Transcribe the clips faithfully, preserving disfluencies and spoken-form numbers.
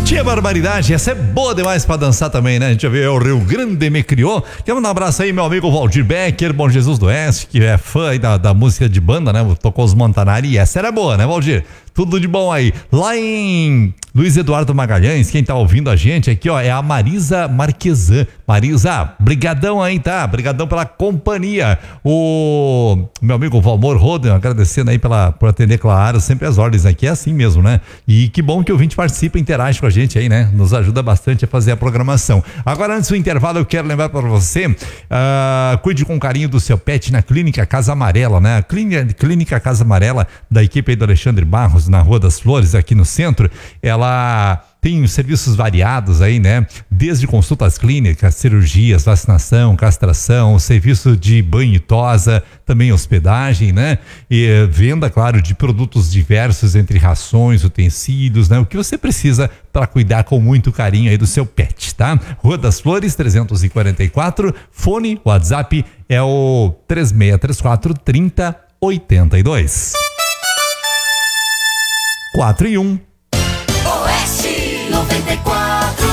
Tia barbaridade, essa é boa demais pra dançar também, né? A gente já viu, o Rio Grande me criou. Quero mandar um abraço aí, meu amigo Valdir Becker, Bom Jesus do Oeste, que é fã aí da, da música de banda, né? Tocou os Montanari e essa era boa, né, Valdir? Tudo de bom aí. Lá em Luiz Eduardo Magalhães, quem tá ouvindo a gente aqui, ó, é a Marisa Marquesan. Marisa, brigadão aí, tá? Brigadão pela companhia. O meu amigo Valmor Roden, agradecendo aí pela, por atender, claro, sempre as ordens aqui, é assim mesmo, né? E que bom que o ouvinte participa e interage com a gente aí, né? Nos ajuda bastante a fazer a programação. Agora, antes do intervalo, eu quero lembrar para você, uh, cuide com carinho do seu pet na Clínica Casa Amarela, né? A Clínica, Clínica Casa Amarela, da equipe aí do Alexandre Barros, na Rua das Flores, aqui no centro, ela tem serviços variados aí, né? Desde consultas clínicas, cirurgias, vacinação, castração, serviço de banho e tosa, também hospedagem, né? E venda, claro, de produtos diversos, entre rações, utensílios, né? O que você precisa para cuidar com muito carinho aí do seu pet, tá? Rua das Flores, trezentos e quarenta e quatro, fone, WhatsApp é o três seis três quatro, trinta, oitenta e dois. quatro e um. Oeste noventa e quatro.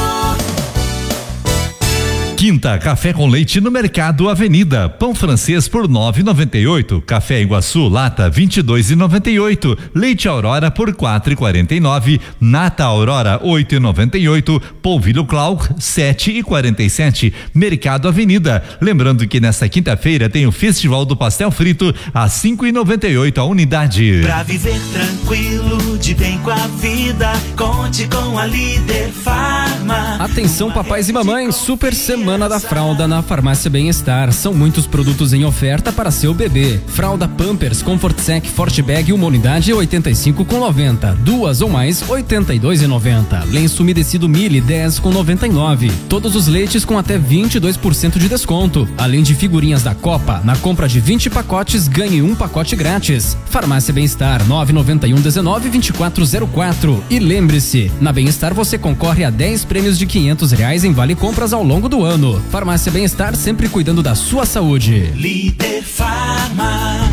Quinta, café com leite no Mercado Avenida. Pão francês por nove e noventa e oito. Café Iguaçu lata vinte e dois e noventa e oito. Leite Aurora por quatro e quarenta e nove. Nata Aurora oito e noventa e oito. Polvilho Clark sete e quarenta e sete. Mercado Avenida. Lembrando que nesta quinta-feira tem o Festival do Pastel Frito a cinco e noventa e oito a unidade. Pra viver tranquilo, de bem com a vida, conte com a Líder Farma. Atenção, papais e mamães, super semana da fralda na Farmácia Bem-Estar. São muitos produtos em oferta para seu bebê. Fralda Pampers Comfort Sec Forte Bag, uma unidade oitenta e cinco com noventa. Duas ou mais oitenta e dois e noventa. Lenço umedecido Mili dez com noventa e nove. Todos os leites com até vinte e dois por cento de desconto. Além de figurinhas da Copa, na compra de vinte pacotes ganhe um pacote grátis. Farmácia Bem-Estar nove nove um dezenove vinte e quatro zero quatro. E lembre-se, na Bem-Estar você concorre a dez prêmios de quinhentos reais em vale compras ao longo do ano. Farmácia Bem-Estar, sempre cuidando da sua saúde. Líder Farma.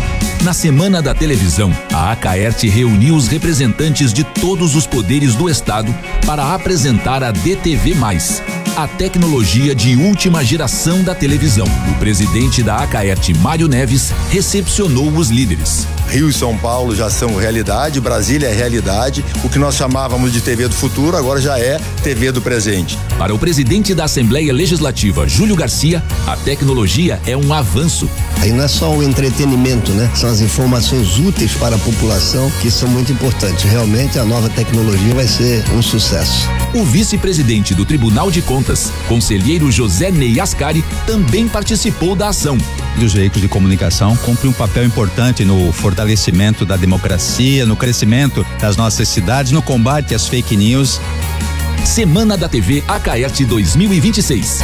Na Semana da Televisão, a Acaerte reuniu os representantes de todos os poderes do Estado para apresentar a D T V mais, a tecnologia de última geração da televisão. O presidente da Acaerte, Mário Neves, recepcionou os líderes. Rio e São Paulo já são realidade, Brasília é realidade. O que nós chamávamos de T V do futuro agora já é T V do presente. Para o presidente da Assembleia Legislativa, Júlio Garcia, a tecnologia é um avanço. Aí não é só o entretenimento, né? São as informações úteis para a população que são muito importantes. Realmente a nova tecnologia vai ser um sucesso. O vice-presidente do Tribunal de Contas, conselheiro José Ney Ascari, também participou da ação. Os veículos de comunicação cumprem um papel importante no fortalecimento da democracia, no crescimento das nossas cidades, no combate às fake news. Semana da T V Acaerte dois mil e vinte e seis.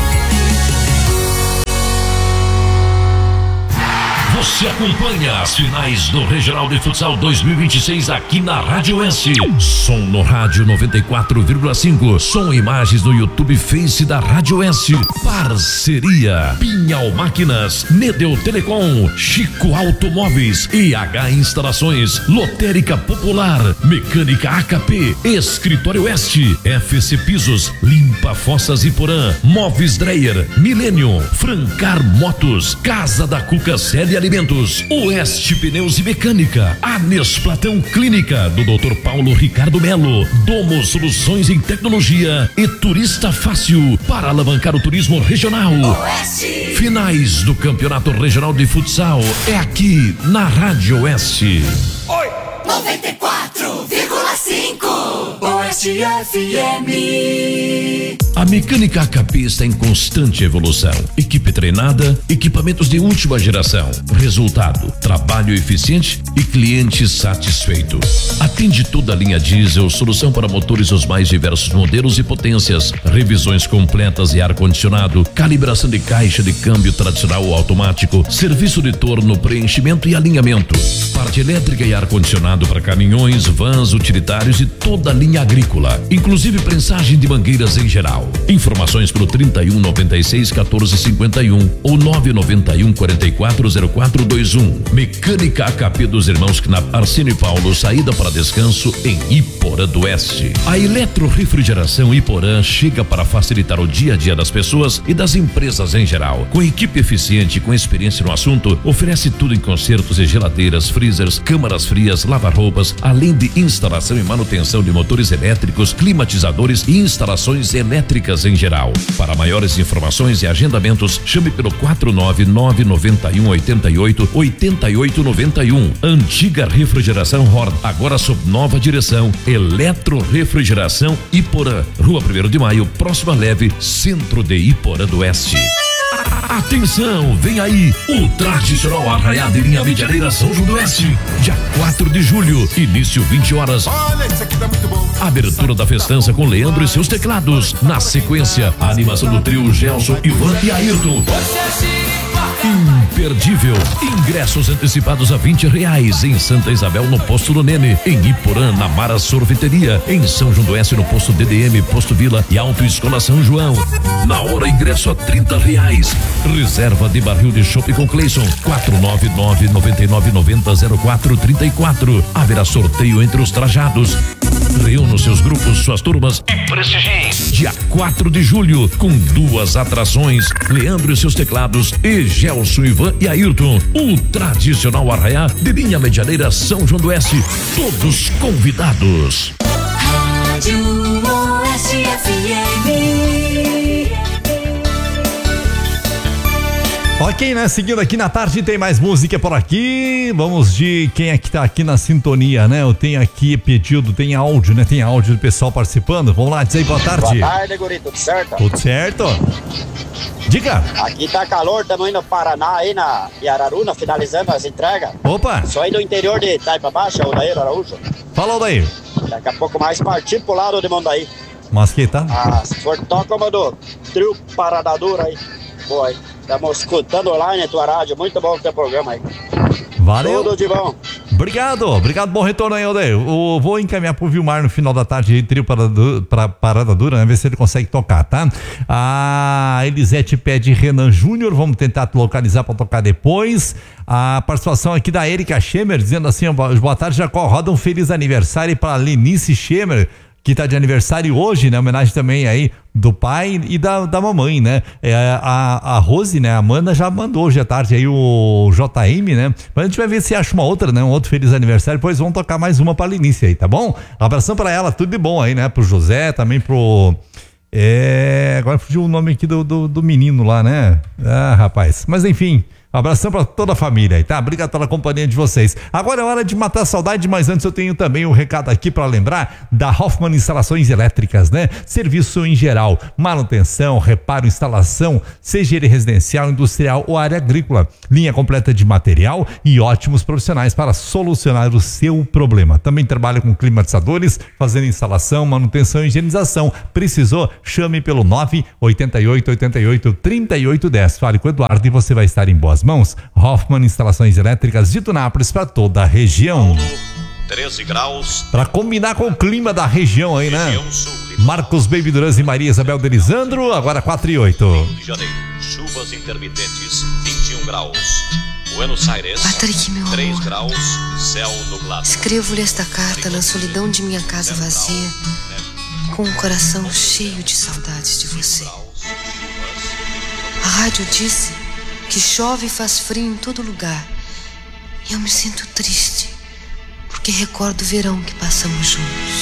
Você acompanha as finais do Regional de Futsal dois mil e vinte e seis aqui na Rádio S. Som no rádio noventa e quatro vírgula cinco. Som e imagens no YouTube Face da Rádio S. Parceria Pinhal Máquinas, Nedeu Telecom, Chico Automóveis, E H Instalações, Lotérica Popular, Mecânica A K P, Escritório Oeste, F C Pisos, Limpa Fossas e Porã, Móveis Dreyer, Milênio, Francar Motos, Casa da Cuca Célia Alimentos, Oeste Pneus e Mecânica, Anes Platão Clínica do doutor Paulo Ricardo Melo, Domo Soluções em Tecnologia e Turista Fácil para alavancar o turismo regional. Oeste. Finais do Campeonato Regional de Futsal é aqui na Rádio Oeste. Oi. noventa e quatro vírgula cinco. Oeste F M. A Mecânica A K P está em constante evolução. Equipe treinada, equipamentos de última geração. Resultado, trabalho eficiente e cliente satisfeito. Atende toda a linha diesel, solução para motores os mais diversos modelos e potências, revisões completas e ar-condicionado, calibração de caixa de câmbio tradicional ou automático, serviço de torno, preenchimento e alinhamento, parte elétrica e ar-condicionado para caminhões, vans, utilitários e toda a linha agrícola, inclusive prensagem de mangueiras em geral. geral. Informações pro trinta e um noventa e seis quatorze cinquenta e um ou nove noventa e um quarenta e quatro zero quatro vinte e um. Mecânica A K P dos irmãos Knapp, Arsênio e Paulo, saída para descanso em Iporã do Oeste. A Eletrorefrigeração Iporã chega para facilitar o dia a dia das pessoas e das empresas em geral. Com equipe eficiente e com experiência no assunto, oferece tudo em consertos e geladeiras, freezers, câmaras frias, lava-roupas, além de instalação e manutenção de motores elétricos, climatizadores e instalações elétricas em geral. Para maiores informações e agendamentos, chame pelo quatro nove nove nove um oito oito oito oito nove um. Antiga Refrigeração Horn, agora sob nova direção. Eletrorefrigeração Iporã, Rua primeiro de Maio, próxima Leve, centro de Iporã do Oeste. Atenção, vem aí o tradicional Arraiá de Linha Medianeira São João do Oeste, dia quatro de julho, início vinte horas. Olha, isso aqui tá muito bom. Abertura da festança com Leandro e seus teclados. Na sequência, a animação do trio Gelson, Ivan e Ayrton. Imperdível. Ingressos antecipados a vinte reais em Santa Isabel, no Posto do Nene, em Iporã, na Mara Sorveteria, em São João do Oeste, no Posto D D M, Posto Vila e Autoescola São João. Na hora, ingresso a trinta reais. Reserva de barril de chopp com Cleison, quatro nove nove nove nove nove zero zero quatro três quatro. Haverá sorteio entre os trajados. Reúna seus grupos, suas turmas e prestigie. Dia quatro de julho, com duas atrações: Leandro e seus teclados e Gelson, Ivan e Ayrton. O tradicional Arraiá de Linha Medianeira São João do Oeste. Todos convidados. Rádio Oeste F M. Ok, né? Seguindo aqui na tarde, tem mais música por aqui. Vamos de quem é que tá aqui na sintonia, né? Eu tenho aqui pedido, tem áudio, né? Tem áudio do pessoal participando. Vamos lá, dizer aí, boa tarde. Boa tarde, guri, tudo certo? Tudo certo? Diga. Aqui tá calor, estamos indo no Paraná, aí na Araruna, finalizando as entregas. Opa. Só aí do interior de Taipa Baixa, o Daíro Araújo. Fala, Daíro. Daqui a pouco mais partir pro lado de Mondaí. Mas que tá? Ah, se for toca uma do trio Parada Dura aí. Boa aí. Estamos escutando online, tua rádio. Muito bom o teu programa aí. Valeu. Tudo de bom. Obrigado, obrigado, bom retorno aí, Odeio. Eu vou encaminhar pro Vilmar no final da tarde aí, trio Parada, pra, parada Dura, né? Ver se ele consegue tocar, tá? A Elisete pede Renan Júnior, vamos tentar localizar pra tocar depois. A participação aqui da Erika Schemer, dizendo assim, boa tarde, Jacó, roda um feliz aniversário pra Lenice Schemer, que tá de aniversário hoje, né? Homenagem também aí do pai e da, da mamãe, né? É, a, a Rose, né? A Amanda já mandou hoje à tarde aí o J M, né? Mas a gente vai ver se acha uma outra, né? Um outro feliz aniversário, depois vamos tocar mais uma pra Lenice aí, tá bom? Abração pra ela, tudo de bom aí, né? Pro José, também pro... É... Agora fugiu o nome aqui do, do, do menino lá, né? Ah, rapaz. Mas enfim... Um abração pra toda a família aí, tá? Obrigado pela companhia de vocês. Agora é hora de matar a saudade, mas antes eu tenho também um recado aqui pra lembrar da Hoffman Instalações Elétricas, né? Serviço em geral, manutenção, reparo, instalação, seja ele residencial, industrial ou área agrícola. Linha completa de material e ótimos profissionais para solucionar o seu problema. Também trabalha com climatizadores, fazendo instalação, manutenção e higienização. Precisou? Chame pelo nove oito oito oito oito três oito um zero. Fale com o Eduardo e você vai estar em boas mãos. Hoffman Instalações Elétricas de Tunápolis para toda a região. treze graus. Para combinar com o clima da região aí, né? Marcos Baby Duran e Maria Isabel Delisandro, agora quatro e oito. Rio de Janeiro, chuvas intermitentes, vinte e um graus. Buenos Aires, Patrick, meu três amor. graus, céu nublado. Escrevo-lhe esta carta na solidão de minha casa vazia, com o coração cheio de saudades de você. A rádio disse que chove e faz frio em todo lugar. E eu me sinto triste, porque recordo o verão que passamos juntos.